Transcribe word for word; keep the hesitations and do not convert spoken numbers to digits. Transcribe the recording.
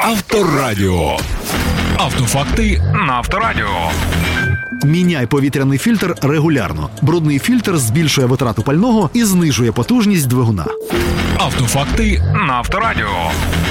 Авторадіо. Автофакти на Авторадіо. Міняй повітряний фільтр регулярно. Брудний фільтр збільшує витрату пального і знижує потужність двигуна. Автофакти на Авторадіо.